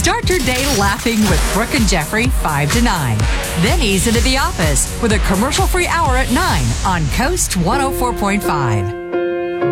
Start your day laughing with Brooke and Jeffrey 5 to 9. Then ease into the office with a commercial-free hour at 9 on Coast 104.5.